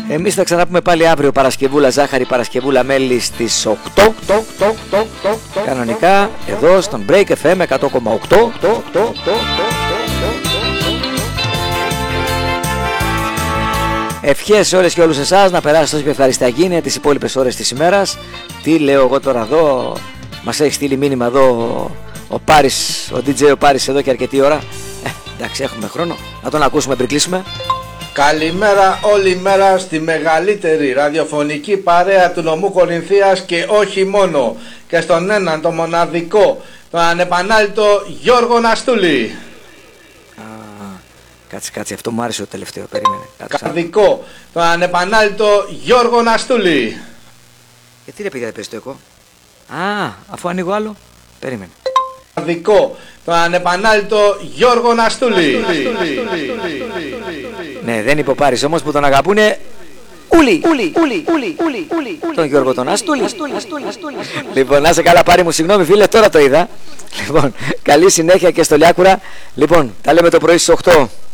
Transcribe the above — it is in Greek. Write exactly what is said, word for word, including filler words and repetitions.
Εμείς θα ξαναπούμε πάλι αύριο Παρασκευούλα ζάχαρη, Παρασκευούλα μέλι στις οκτώ. Κανονικά εδώ στον Break εφ εμ εκατό κόμμα οκτώ. Ευχές σε όλες και όλους εσάς να περάσετε όσο πιο ευχαρισταγίνεια τις υπόλοιπες ώρες της ημέρας. Τι λέω εγώ τώρα εδώ, μας έχει στείλει μήνυμα εδώ ο Πάρης, ο ντι τζέι ο Πάρης εδώ και αρκετή ώρα. Ε, εντάξει, έχουμε χρόνο να τον ακούσουμε πριν κλείσουμε. Καλημέρα όλη μέρα στη μεγαλύτερη ραδιοφωνική παρέα του νομού Κορινθίας και όχι μόνο. Και στον έναν, το μοναδικό, τον ανεπανάληπτο Γιώργο Ναστούλη. Α, κάτσε, κάτσε, αυτό μου άρεσε το τελευταίο, περίμενε. Μοναδικό, τον ανεπανάληπτο Γιώργο Ναστούλη. Γιατί ρε παιδιά δεν παίζει το εκώ? Α, αφού ανοίγω άλλο, περίμενε. Μοναδικό, τον ανεπανάληπτο Γιώργο Ναστούλη. Ναι, δεν είπε ο Πάρης όμως που τον αγαπούνε ούλι, ούλι, ούλι, ούλι, ούλι, ούλι, τον Γιώργο τον Αστούλη. Λοιπόν, να σε καλά Πάρη μου, συγγνώμη φίλε, τώρα το είδα. Λοιπόν, καλή συνέχεια και στο Λιάκουρα. Λοιπόν, τα λέμε το πρωί στις οκτώ.